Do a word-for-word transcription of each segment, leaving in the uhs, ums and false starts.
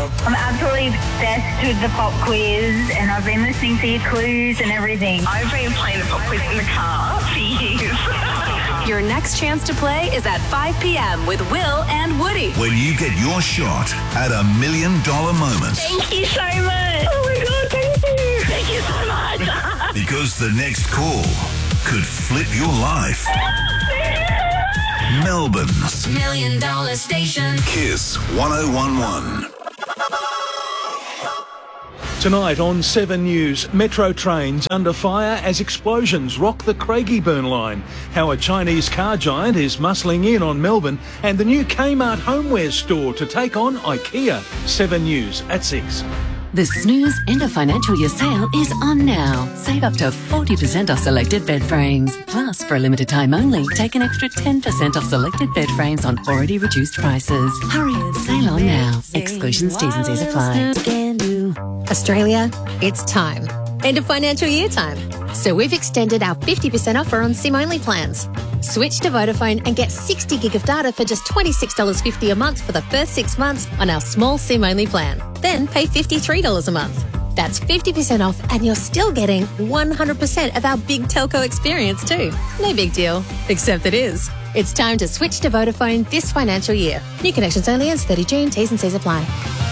world. I'm absolutely obsessed with the pop quiz, and I've been listening to your clues and everything. I've been playing the pop quiz in the car for years. Your next chance to play is at five p.m. with Will and Woody. When you get your shot at a million dollar moment. Thank you so much. Oh my God, thank you. Thank you so much. Because the next call could flip your life. Melbourne's Million Dollar Station. Kiss one oh one one. Tonight on Seven News, metro trains under fire as explosions rock the Craigieburn line. How a Chinese car giant is muscling in on Melbourne, and the new Kmart homeware store to take on IKEA. Seven News at six. The Snooze End of Financial Year sale is on now. Save up to forty percent off selected bed frames. Plus, for a limited time only, take an extra ten percent off selected bed frames on already reduced prices. Hurry, sale on now. Exclusions, T's and C's apply. Australia, it's time. End of financial year time. So we've extended our fifty percent offer on SIM-only plans. Switch to Vodafone and get sixty gig of data for just twenty-six dollars fifty a month for the first six months on our small SIM-only plan. Then pay fifty-three dollars a month. That's fifty percent off, and you're still getting one hundred percent of our big telco experience too. No big deal, except it is. It's time to switch to Vodafone this financial year. New connections only ends thirty June. T's and C's apply.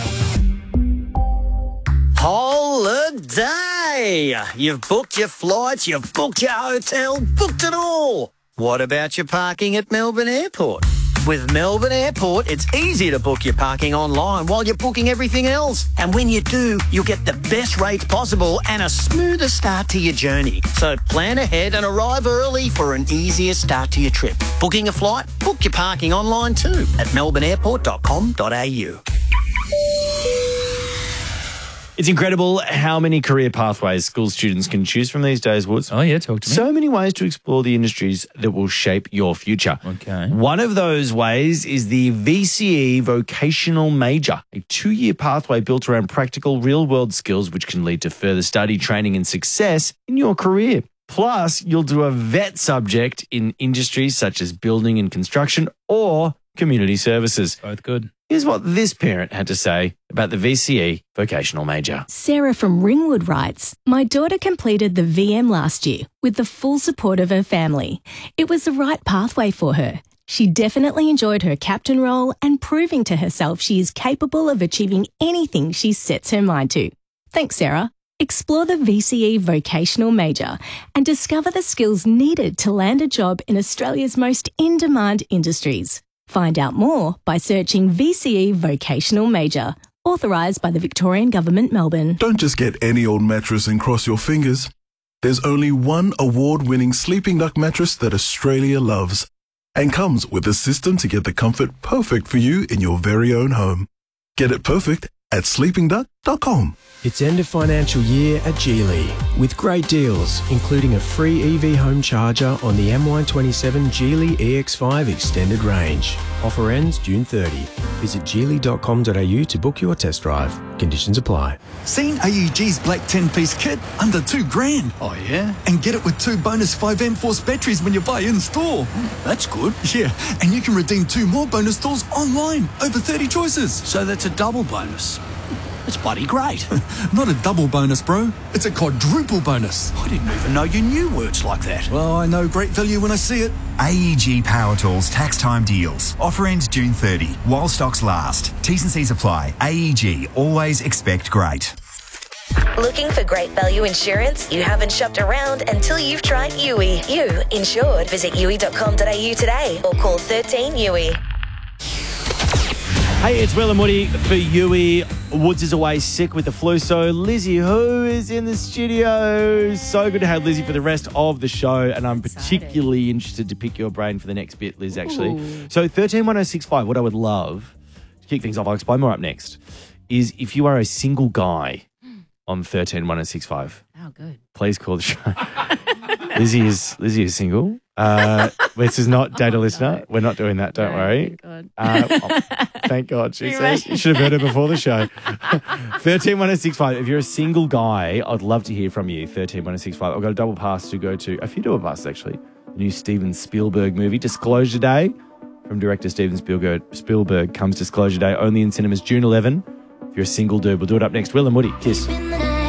Holiday! You've booked your flights, you've booked your hotel, booked it all. What about your parking at Melbourne Airport? With Melbourne Airport, it's easy to book your parking online while you're booking everything else. And when you do, you'll get the best rates possible and a smoother start to your journey. So plan ahead and arrive early for an easier start to your trip. Booking a flight? Book your parking online too at melbourne airport dot com dot a u. It's incredible how many career pathways school students can choose from these days, Woods. Oh, yeah, talk to me. So many ways to explore the industries that will shape your future. Okay. One of those ways is the V C E Vocational Major, a two-year pathway built around practical real-world skills which can lead to further study, training and success in your career. Plus, you'll do a vet subject in industries such as building and construction or community services. Both good. Here's what this parent had to say about the V C E Vocational Major. Sarah from Ringwood writes, my daughter completed the V M last year with the full support of her family. It was the right pathway for her. She definitely enjoyed her captain role and proving to herself she is capable of achieving anything she sets her mind to. Thanks, Sarah. Explore the V C E Vocational Major and discover the skills needed to land a job in Australia's most in-demand industries. Find out more by searching V C E Vocational Major, authorised by the Victorian Government, Melbourne. Don't just get any old mattress and cross your fingers. There's only one award-winning Sleeping Duck mattress that Australia loves and comes with a system to get the comfort perfect for you in your very own home. Get it perfect at sleeping duck dot com. It's end of financial year at Geely with great deals, including a free E V home charger on the M Y twenty-seven Geely E X five Extended Range. Offer ends June thirtieth. Visit geely dot com dot a u to book your test drive. Conditions apply. Seen A E G's black ten-piece kit under two grand? Oh, yeah? And get it with two bonus five amp force batteries when you buy in-store. That's good. Yeah, and you can redeem two more bonus stores online. Over thirty choices. So that's a double bonus. It's bloody great. Not a double bonus, bro. It's a quadruple bonus. I didn't even know you knew words like that. Well, I know great value when I see it. A E G Power Tools tax time deals. Offer ends June thirtieth while stocks last. T's and C's apply. A E G, always expect great. Looking for great value insurance? You haven't shopped around until you've tried U I. You insured. Visit u i dot com dot a u today or call thirteen U I. Hey, it's Will and Woody for U I. Woods is away sick with the flu, so Lizzie, who is in the studio? So good to have Lizzie for the rest of the show, and I'm particularly interested to pick your brain for the next bit, Liz, actually. Ooh. So thirteen one oh six five, what I would love, to kick things off, I'll explain more up next, is if you are a single guy on thirteen one oh six five. Oh, good. Please call the show. Lizzie is Lizzie is single. Uh, this is not data oh, listener. No. We're not doing that. Don't no, worry. Thank God. Uh, oh, thank God. She says you should have heard her before the show. thirteen one oh six five. If you're a single guy, I'd love to hear from you. thirteen one oh six five. I've got a double pass to go to a few double passes actually. The new Steven Spielberg movie, Disclosure Day, from director Steven Spielberg. Spielberg comes Disclosure Day only in cinemas June eleventh. if you're a single dude. We'll do it up next. Will and Woody. Kiss.